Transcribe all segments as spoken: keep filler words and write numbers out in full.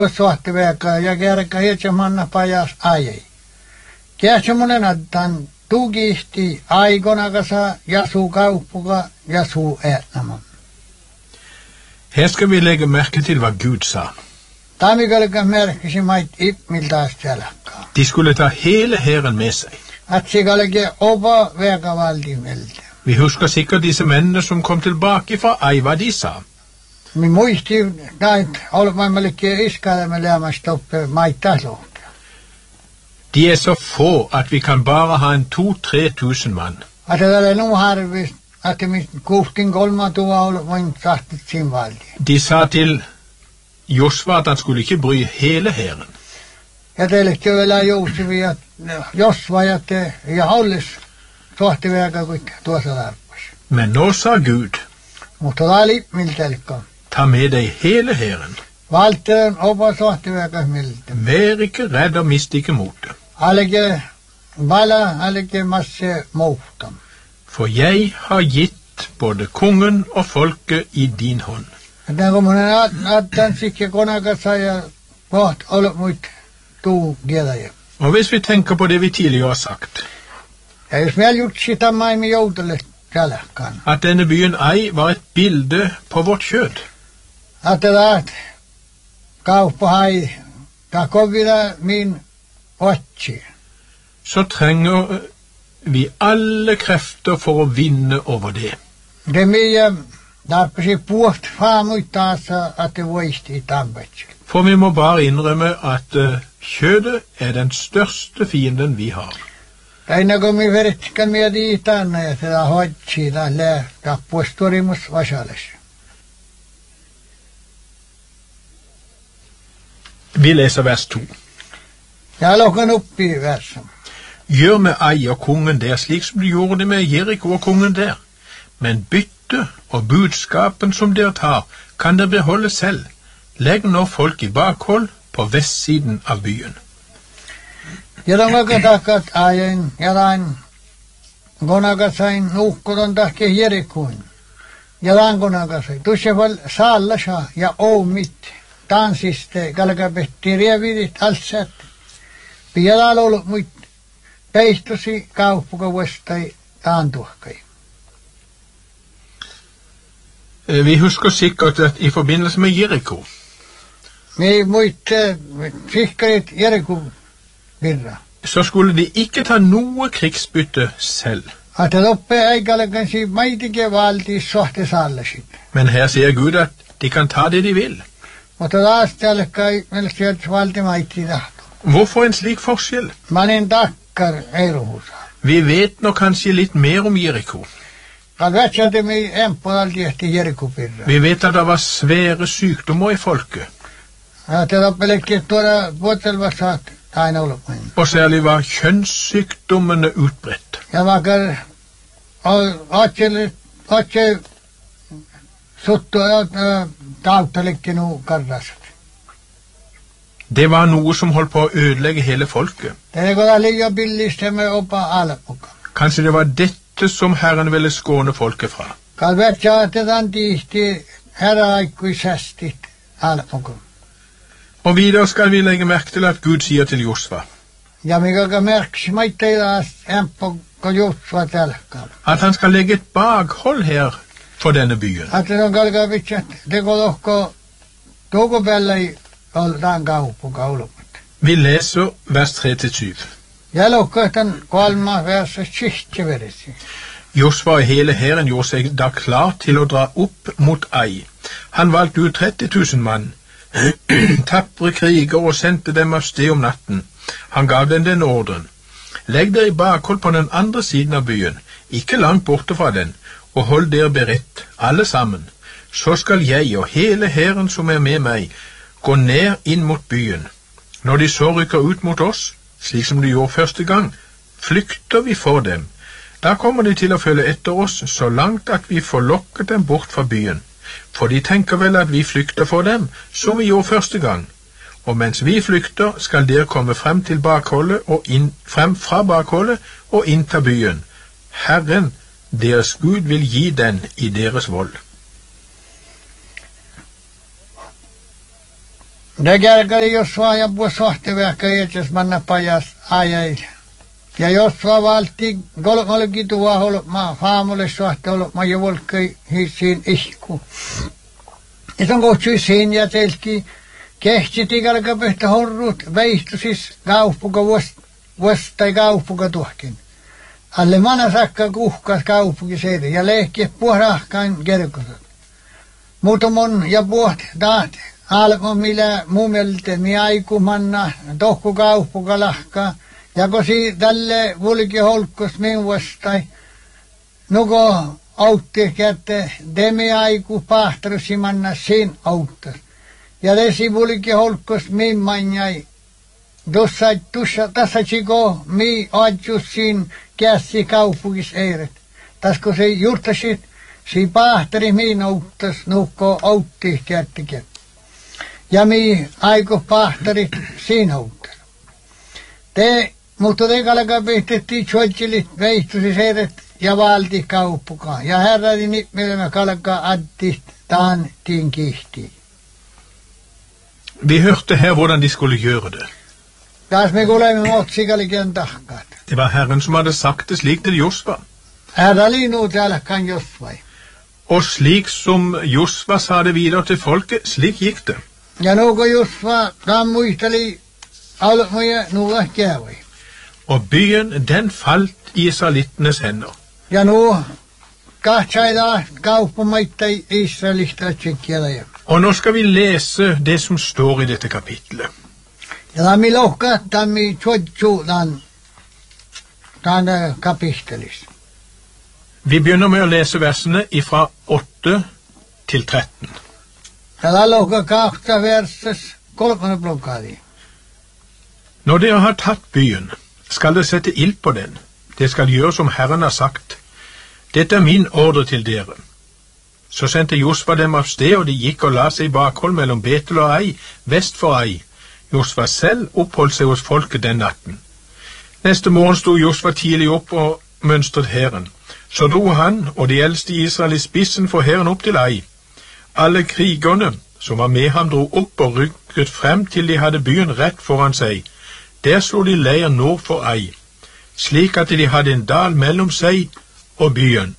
suhtiveeka ja kerka hitsemanna pajas ajei. Kiehsemonen addan tugisti aikonakasa ja suu kauppuka ja suu ätnamon. Her skal vi lægge mærke til, hvad Gud sa. Tamikölkä merkisi mait ipmiltaas jalakkaa. De skulle ta hele hæren med sig. At sikalke opa veekavaltimeltä. Vi husker sikkert disse mændene, som kom tilbage fra Ai, hvad de sa. Mi muisti näit olmaimallekin iskäämme lämmästä oppe maittaslokka. De er så få, at vi kan bare ha en to-tre tusen mand. At det er nu harvist, at det kuhtin kolma tuva olmain sahtit sin valdi. De sa til Josva, at han skulle ikke bry hele hæren. Ja teille vielä Joosivi ja Josva ja te ja hollis suhtiveeka kuinka tuossa tarpas. Men nå sa Gud, mutta tali miltelkka. ta med deg hele hæren. Valteren opa suhtiveeka miltä. Vær ikke redd og mist ikke motet. Alge bala alge masse moutam. For jeg har gitt både kongen og folket i din hånd. Den kommer at at den sikke konakassa ja poht olla muit tuu kielaja. Og hvis vi tenker på det vi tidligere har sagt, Ja jos meillä just sitä maimi joutelle jalakkaan. at denne byen Ai var et bilde på vårt kjød, Att det kauppa hai takovila min otsi. så trenger vi alle krefter for å vinne over det. Det mia tarpesi puolt faamuittaassa at det voisti i tampetsi. For vi må bare innrømme at uh, kjødet er den største fienden vi har. Aina kun mi veritsikän mieti itanna ja sitä hoitsi ta lää tappuestorimus vasales. Vi leser vers to. Ja lokan uppi versam. Gjør med Ai og kongen der slik som du gjorde det med Jericho og kongen der. Men bytte og budskapen som dere tar, kan dere beholde selv. Legg nå folk i bakhold på vestsiden av byen. Ja don kakatakat ajen ja lain gonakasain nuhkodon tahke Jerikuin. Ja lain gonakasain. Tusse val saallasa ja oumit tansiste kalkapetti rievidit altsat. Piedal ollut muit peistosi kauppuka vestai taantuhkai. Eh, Vi husker sikkert at i forbindelse med Jericho, Me muit sihkarit Jeriku virra. så skulle de ikke ta noe krigsbytte selv. Att det uppe ei kalkansi maitike valti sohte saallasit. Men her sier Gud at de kan ta det de vil. Mutta taas tälle kai melkein valti maitti tahto. Hvorfor en slik forskjell? Manin takkar eiruhusa. Vi vet nå kanskje litt mer om Jericho. Kad vätsälti mi empodalti ehti Jerikupirra. Vi vet at det var svære sykdommer i folket, Ja te tappelekki tuoda vuotelvasaat aina ollut main. og særlig var kjønnssykdommene utbredt. Ja vakar otselle otse suttu tauttalekki nu karrasat. Det var noe som holdt på å ødelegge hele folket. Tene koda liian billistä me opa alpuka. Kanskje det var dette som Herren ville skåne folket fra. Kad vätsäätetään tihti herraikkuisestit alpuka. Og videre skal vi legge merke til at Gud sier til Josva Ja mikä merkisi maitteilla emppo ko jutsua tälkkaan. at han skal legge et bakhold her for denne byen. Att det on kalkaa vitsät teko lohko toukopäälläi oltaan kauppuka ulumat. Vi leser vers tre til syv. Ja lohkohtan kolma versa sihti verisi. Josva og hele hæren gjorde seg da klar til å dra opp mot Ai. Han valgte ut tretti tusen mann, tappre kriger, og sendte dem av sted om natten. Han gav dem den ordren: legg dere i bakhold på den andre siden av byen, ikke langt borte fra den, og hold dere beredt, alle sammen. Så skal jeg og hele hæren som er med meg, gå ned inn mot byen. Når de så rykker ut mot oss, slik som de gjorde første gang, flykter vi for dem. Da kommer de til å følge etter oss så langt at vi får lokket dem bort fra byen. For de tenker vel at vi flykter for dem, som vi gjorde første gang. Og mens vi flykter, skal dere komme frem til bakholdet og inn, frem fra bakholdet og innta byen. Herren, deres Gud, vil gi den i deres vold. Ne kärkäli Josua ja puosohtivähkä etes manna pajas ajai. Ja Josua valti kolmolki tuo holma faamulle sohti holma ja volkki hissiin ihku. Ja se on kohtsui siinä ja telki kehti tikalka pehtä horrut veihtu siis kauppuka vuostai kauppuka tuhkin. Alle mana sakka kuhkas kauppuki seiri ja lehki puhrahkain kerkosot. Muutamon ja puht taat alko millä muumelte mi aiku manna tohku kauppuka lahkaa. Ja kun si tälle vulki holkkos min vastai nuko autti kätte demi aiku pahtarusi manna sin auttas. Ja lesi vulki holkkos min manjai. Tuossa tuossa tässä chiko mi adjus sin kässi kaupungis eiret. Tässä kun se juurtasit si pahtari min auttas nuko autti kätte kätte. Ja mi aiku pahtarit sin auttas. Te mutta te kalka pihtettiin tjoitselit veihtusi seiret ja valti kauppukaan. Ja herrani nyt meillä kalka addi taan tiin kihtiin. Vi hørte her hvordan de skulle gjøre det. Taas me kuulemme motsikallikien tahkaat. Det var Herren som hadde sagt det slik til Josva. Herra oli nu täällä kan Josva. Og slik som Josva sa det videre til folket, slik gikk det. Ja nu kun Josva taan muisteli almoja nuva kävi. Og byen, den falt i israelittenes hender. Ja nu kahtsai taas kauppamaita Israelista tsekkiä. Og nå skal vi lese det som står i dette kapitlet. Ja tämä lohka, tämä tjotju tämän, tämän kapittelis. Vi begynner med å lese versene fra åtte til tretten. Ja tämä lohka kahta verses kolmannen blokkadi. Når dere har tatt byen, skal dere sette ild på den. Det skal gjøre som Herren har sagt. Dette er min ordre til dere. Så sendte Josva dem av sted, og de gikk og la seg i bakhold mellom Betel og Ai, vest for Ai. Josva selv oppholdt seg hos folket den natten. Neste morgen sto Josva tidlig opp og mønstret hæren. Så dro han og de eldste i Israel i spissen for hæren opp til Ai. Alle krigerne som var med ham dro opp og rykket frem til de hadde byen rett foran seg. Der slo de leir nord for Ai, slik at de hadde en dal mellom seg og byen.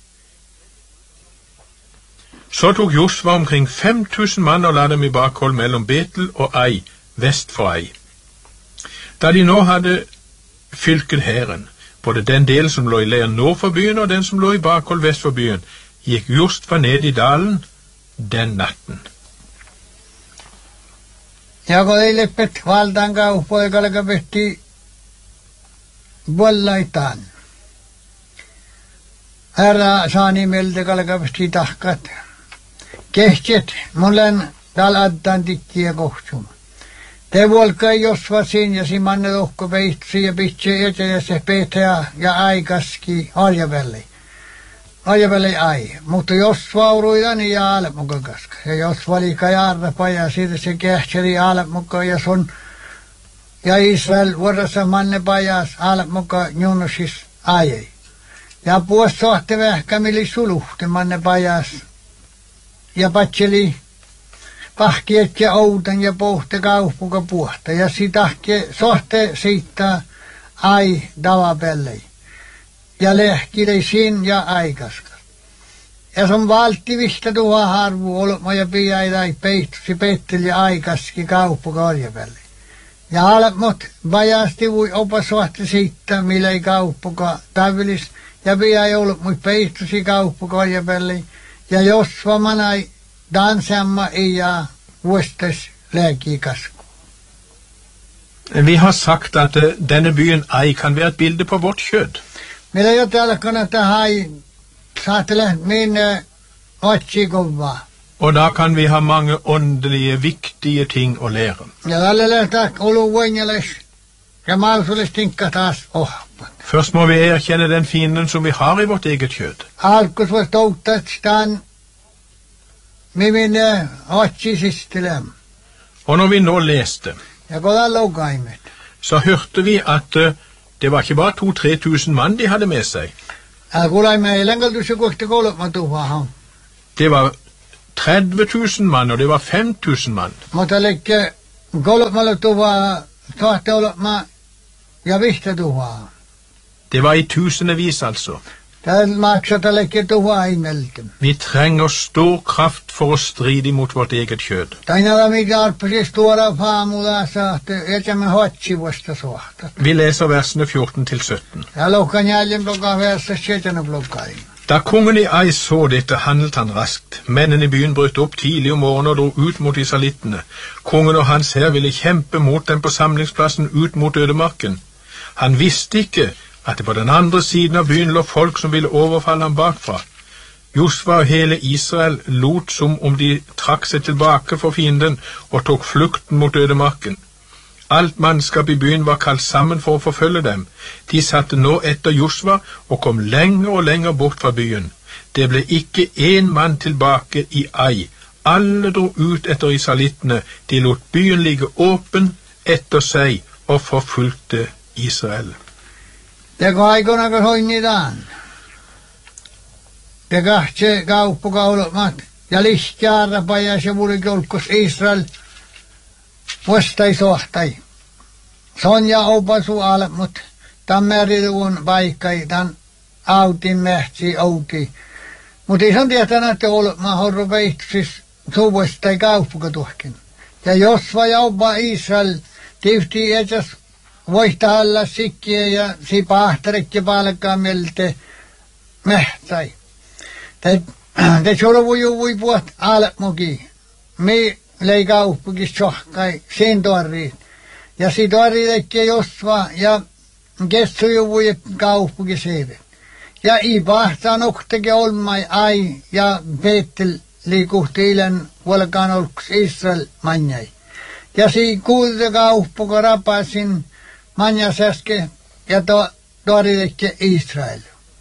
Så tok Josva omkring fem tusen mann og la dem i bakhold mellom Betel og Ai, vest for Ai. Da de nå hadde fylket hæren, både den delen som lå i leir nord for byen og den som lå i bakhold vest for byen, gikk Josva ned i dalen den natten. Ja kun ei leppet valtaan kauppoja kalka pehti vuollaitaan. Herra saani meiltä kalka pehti tahkat. Kehtset mullen tal addan tikkiä kohtsuma. Te vuolkai Josva siin ja si manne lohko pehtsi ja pihtsi eteen ja se pehtää ja aikaski aljavälli. Aljavälli ai. Mutta Josva uruidani ja almuka kaska. Ja Josva oli kajarra paja siitä se kehtseli almuka ja sun ja Israel vuorossa manne pajas almuka junusis ai. Ja puos sohte vähkämili suluhte manne pajas. Ja patseli pahkiet ja outan ja pohte kauppuka puhta. Ja sitahke sohte siitä ai davapellei. Ja lehkilei siin ja aikaskas. Ja sun valtti vihta tuha harvu olma ja piäidai peihtusi petteli ja aikaski kauppuka orjapellei. Ja alemot vajasti vui opa sohte siitä millei kauppuka tävilis. Ja piäi ollut mui peihtusi kauppuka orjapellei. Ja Josva manai dansamma ja vuostes läkikasku. Vi har sagt at uh, denne byen Ai kan være et bilde på vårt kjød. Meillä jo täällä kannattaa hai saatelle minne otsikova. Og da kan vi ha mange åndelige, viktige ting å lære. Ja tällä lähtää olu voinjeles ja mausules tinkka taas ohpat. Først må vi erkjenne den fienden som vi har i vårt eget kjød. Alkus var toutat stan minne otsisistelem. Og når vi nå leste, ja kolla logaimet. så hørte vi at uh, det var ikke bare to-tre tusen mann de hadde med seg. Ja kuulaimme elenkaltusi kohti kolma tuhahan. Det var tretti tusen mann, og det var fem tusen mann. Mutta lekke kolmalla tuva tahti olla ja vihta tuva. Det var i tusenvis, altså. Det maksat lekke tuva imelten. Vi trenger stor kraft for å stride mot vårt eget kjød. Tainala mikä arpasi stora faamulla sahte, etämme hotsi vasta sohta. Vi leser versene fjorten til sytten. Ja lokkan jäljen blokka versa sjättene blokkain. Da kongen i Ai så dette, handlet han raskt. Mennene i byen brøt opp tidlig om morgenen og dro ut mot israelittene. Kongen og hans hær ville kjempe mot dem på samlingsplassen ut mot ødemarken. Han visste ikke at det på den andre siden av byen lå folk som ville overfalle ham bakfra. Josva og hele Israel lot som om de trakk seg tilbake for fienden og tok flukten mot ødemarken. Alt mannskap i byen var kalt sammen for å forfølge dem. De satte nå etter Josva og kom lenger og lenger bort fra byen. Det ble ikke en mann tilbake i Ai. Alle dro ut etter israelittene. De lot byen ligge åpen etter seg og forfulgte Israel. Det ga aikona kun hoinnitaan. Det kahtse kauppu kaulomat ja lihtiarra pajas ja mulikolkos Israel vastai sohtai. Sonja opasu alle, mut tämän meriluun paikkai, tämän autin mähtsi outi. Mut ei san tietänyt, että olma horro peihtusis suvestai kauppuka tuhkin. Ja Josva ja opa Israel tifti etäs voihtahalla sikkiä ja si pahtarekki palkkaa melte mähtai. Te, te solvu juvui puhat almuki. Mi lei kauppukis tjohkai sen torriin. Ja si torriilekke Josva ja kessu juvui kauppukis hevet. Ja i pahtaa noktake olmai Ai ja Beetel liikuhti ilen volkaan olkus Israel manjai. Ja si kuulte kauppuka rapasin manjasäske ja to, torriilekke Israel.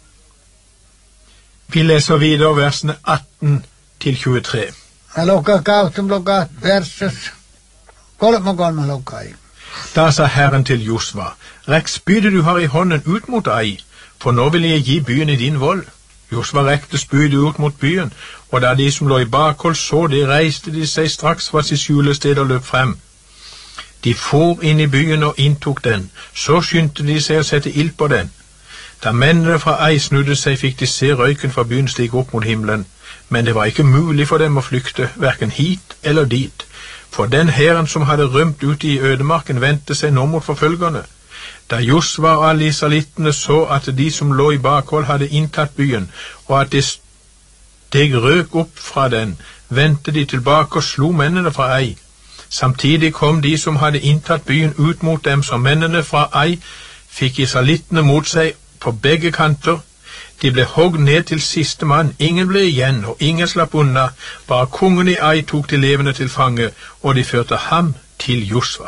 Vi leser videre versene atten til tjuetre. Ja lukka kauttum lukka verses kolme kolme lukkai. Da sa Herren til Josva, rekk spydet du har i hånden ut mot Ai, for nå vil jeg gi byen i din vold. Josva rekte spydet ut mot byen, og da de som lå i bakhold så det, reiste de seg straks fra sitt skjulested og løp frem. De for inn i byen og inntok den, så skyndte de seg å sette ild på den. Da mennene fra Ai snudde seg, fikk de se røyken fra byen stige opp mot himmelen, men det var ikke mulig for dem å flykte, hverken hit eller dit. For den hæren som hadde rømt ute i ødemarken, vendte seg nå mot forfølgerne. Da Josva og alle israelittene så at de som lå i bakhold hadde inntatt byen, og at det steg røk opp fra den, vendte de tilbake og slo mennene fra Ai. Samtidig kom de som hadde inntatt byen ut mot dem, som mennene fra Ai fikk israelittene mot seg på begge kanter. De ble hogd ned til siste mann, ingen ble igjen, og ingen slapp unna, bare kongen i Ai tok de levende til fange, og de førte ham til Josva.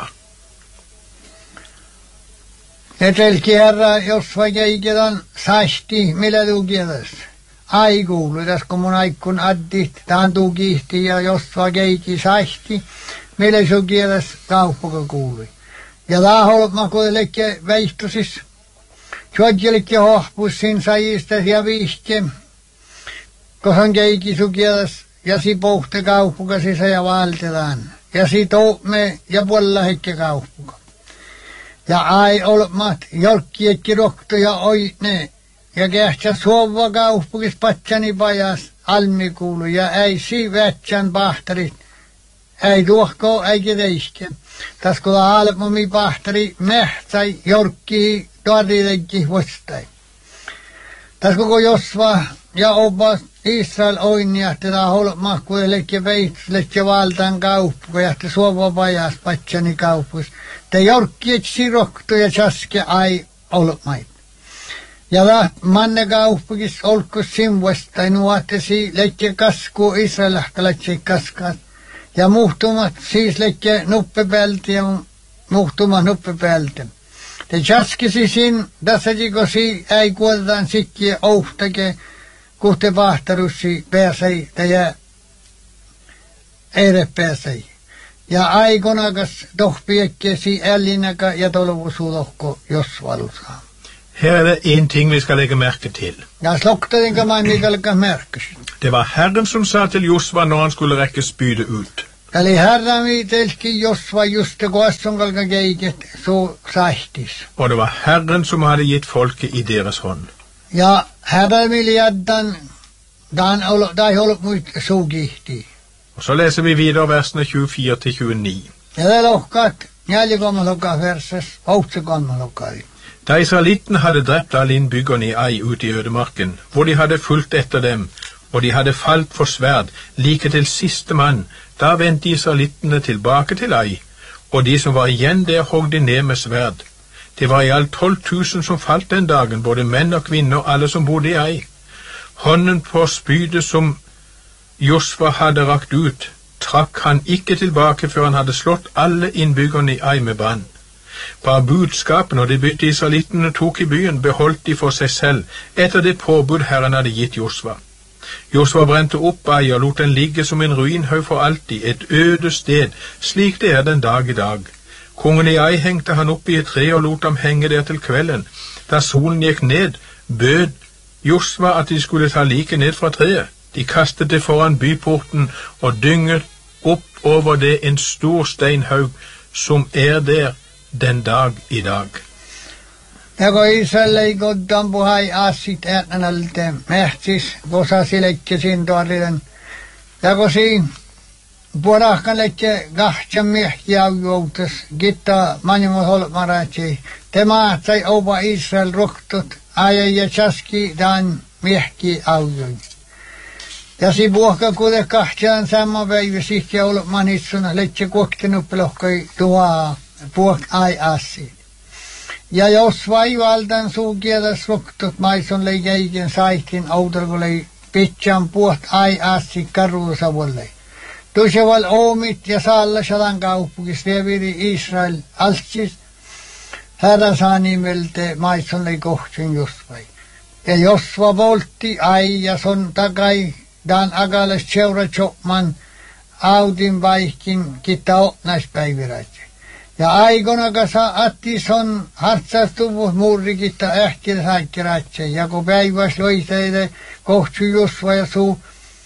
Etelki herra Josva keikidan sasti, millä tukidas. Ai kuului, tässä kun mun aikun addit, tähän tukihti ja Josva keiki sasti, millä sukidas kauppuka kuului. Ja laholma kuitenkin väistusis. Tjodjelikki hohpus sin sajistas ja vihti, kohan keiki sukielas ja si pohte kauppuka sisä ja valtetaan. Ja si toume ja puolella hekke kauppuka. Ja Ai olmat jolkkiekki rokto ja oine ja kähtsä suova kauppukis patsani pajas almi kuulu ja ei si vätsän pahtarit. Ei tuohko eikä teiske. Tas kun almomi pahtari mähtäi jolkki torriilekin vastai. Tässä koko Josva ja opa Israel oinia, että tämä holma kuitenkin veitselekki valtaan kauppu, ja että suova pajas patsani kauppus. Te jorkkiet siroktu ja chaske Ai olmait. Ja tämä manne kauppukis olkus simvastai nuottesi lekki kasku Israel lähteläksi kaskas. Ja muhtumat siis lekki nuppepelti ja muhtumat nuppepelti. Te chaskisi sin, tässä jikosi ei kuotetaan sikkiä ouhtake, kuhte pahtarussi pääsei, ja eire pääsei. Ja aikonakas tohpiekkiesi ällinäkä ja tolvusuulohko Josvalusaa. Her er det en ting vi skal legge merke til. Ja, slukte den kan man ikke legge merke. Det var Herren som sa til Josva når han skulle rekke spydet ut. Eli Herran viitelki Josva just det koassungalka keiket så saihtis. Og det var Herren som hadde gitt folket i deres hånd. Ja, Herran vil jaddan, da ei ollut muit sugihti. Og så leser vi videre versene tjuefire til tjueni. Ja, det lohkat, njäljekomma lukka verses, outsekomma lukkai. Da israelittene hadde drept alle innbyggerne i Ai ute i ødemarken, hvor de hadde fulgt etter dem, og de hadde falt for sverd, like til siste mann, da vendte israelittene tilbake til Ai, og de som var igjen der hogg de ned med sverd. Det var i alt tolv tusen som falt den dagen, både menn og kvinner, alle som bodde i Ai. Hånden på spydet som Josva hadde rakt ut, trakk han ikke tilbake før han hadde slått alle innbyggerne i Ai med brann. Bare budskapen og det bytte israelittene tok i byen, beholdt de for seg selv, etter det påbud Herren hadde gitt Josva. Josva brente opp Ai og lot den ligge som en ruinhaug for alltid, et øde sted, slik det er den dag i dag. Kongen i Ai hengte han opp i et tre og lot ham henge der til kvelden. Da solen gikk ned, bød Josva at de skulle ta liket ned fra treet. De kastet det foran byporten og dynget opp over det en stor steinhaug som er der den dag i dag. Ja kun Israel ei goddan puhai asit äänälte mehtis, kosa silekki sin tuoriden. Ja kun siin puolahkan lekke kahtsan mehki aujoutas, gitta manjamo holmaratsi. Te maatsai opa Israel ruhtut, aja ja chaski dan mehki aujoi. Ja si puhka kude kahtsan samma päivä sihki olman itsuna lekke kuoktinuppelohkoi tuhaa puhk ai asi. Ja jos vaivaldan suukiedas ruktut maison lei keiken saihtin outorkolei pitchan puht ai assi karusavollei. Tuseval oomit ja saalla sadan kauppukis veviri Israel altsis. Herra saa nimelte maison lei kohtsin Josvai. Ja Josva voltti ai ja son takai dan agales seura chokman audin vaihkin kitta otnaispäiviräitse. Ja aikona kasa attis on hartsastuvus muurrikitta ähtil häikkirätse. Ja kun päiväs loiseide kohtsu Josva ja suu.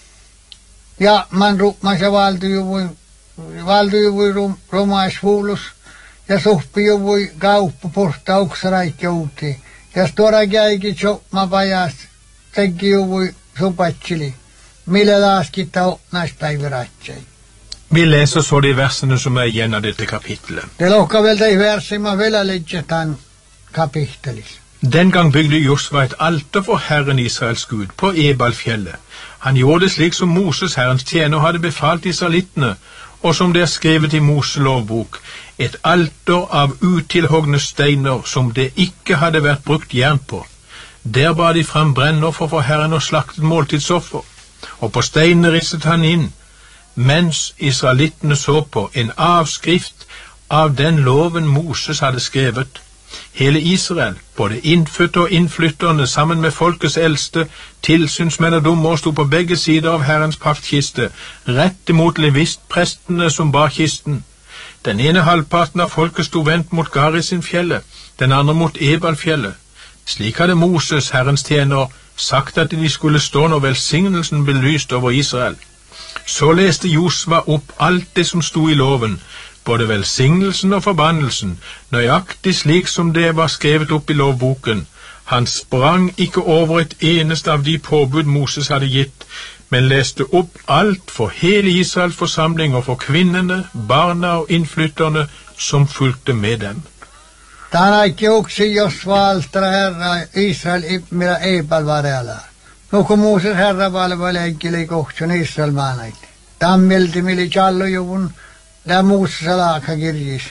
Ja man rupmas ja valtujuvui, valtujuvui rum, rumais huulus. Ja suhpijuvui kauppu purta uksaraikki uuti. Ja stora käiki chokma pajas teki juvui supatsili. Mille taas kitta otnaispäivirätsei. Vi leser så de versene som er igjen av dette kapittelet. Det lukker vel de versene vel legge den kapittelis. Den gang bygde Josva et alter for Herren Israels Gud på Ebalfjellet. Han gjorde det slik som Moses, Herrens tjener, hadde befalt israelittene, og som det er skrevet i Moses lovbok, et alter av utilhogne steiner som det ikke hadde vært brukt jern på. Der bar de frem brennoffer for Herren og slaktet måltidsoffer, og på steinene risset han inn, mens israelittene så på, en avskrift av den loven Moses hadde skrevet. Hele Israel, både innfødte og innflytterne, sammen med folkets eldste, tilsynsmenn og dommer, sto på begge sider av Herrens paktkiste, rett imot levistprestene som bar kisten. Den ene halvparten av folket sto vendt mot Garisin-fjellet, den andre mot Ebalfjellet. Slik hadde Moses, Herrens tjener, sagt at de skulle stå når velsignelsen ble lyst over Israel. Så leste Josva opp alt det som sto i loven, både velsignelsen og forbannelsen, nøyaktig slik som det var skrevet opp i lovboken. Han sprang ikke over et eneste av de påbud Moses hadde gitt, men leste opp alt for hele Israels forsamling og for kvinnene, barna og innflytterne som fulgte med dem. Tänä kiuksi Josva altra herra Israel millä Ebal varela. No kun Moses herra valvaleikili kohtsun Israel maanait. Tammelti mili challujuvun da Moses alaka kirjis.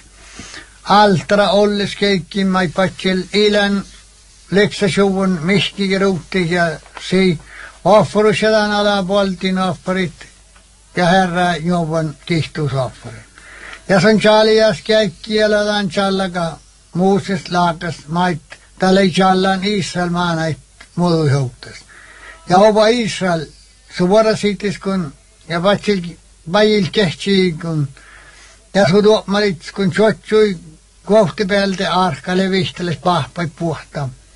Altra olles keikkin mai patsil ilän leksasuvun mihki ruutti ja si offerusedan ala poltin offerit ja herra juvan kihtusofferit. Ja son chalias keikki aladan challaka Moses laakas mait tälle challan Israel maanait mudu joutas. Ja opa Israel suvara sitis kun ja patsil bajil kehtsi kun ja sudu malit kun chotsui kohti pealde arka levihteles pahpai puhta.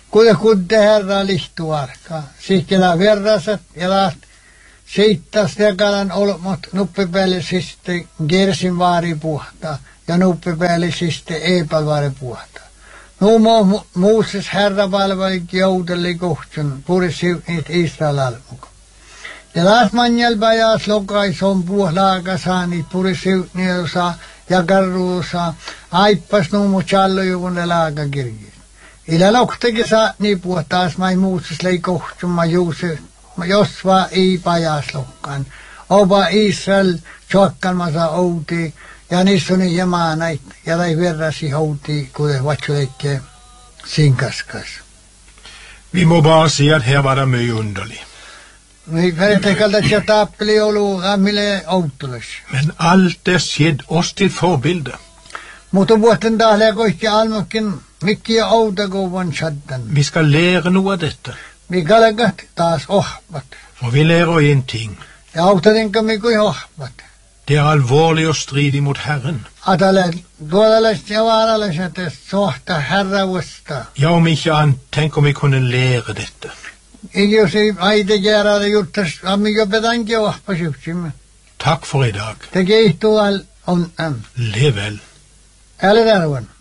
Kuule kudde herra lihtuarka. Sihkelä verraset ja laht seittas tekalan olmot nuppipäällisesti Gersin vaari puhta ja nuppipäällisesti Eepal vaari puhta. Nuumo muuses herra palvelik jouteli kohtsun purisiv niitä Israel almuka. Ja laht manjal pajas lokais on puhlaakasa niitä purisiv niitä ja karruusa aippas nuumo challojukunne laakakirjit. Ila lokhtegi saa nii puhtaas mai muuses lei kohtsun ma juuse josva ei pajas lokkaan. Oba Israel chokkan masa outi ja niissä on jämaa näitä ja tai verrasi outi kuten vatsuleikke sinkaskas. Vi må bare si at her var der mye underlig. Vi færtekalta at tappeli olu gammile outulis. Men alt er skjedd oss til forbilde. Mutta vuotten tahle koitti almokin mikkiä outakovan shaddan. Vi skal lære noe av dette. Vi kalkat taas ohpat. Og vi lærer en ting. Ja autatinka mi kui ohpat. Det er alvorlig å stride mot Herren. Atale tuolalaiset ja vaaralaiset sohta herravusta. Ja, om ikke annet, tenk om vi kunne lære dette. Ikke jos ei aite käärällä juttas, ammi jo pedanki ohpasyksymme. Takk for i dag. Te keihtuu al on äm. Lev vel. Älä tarvan.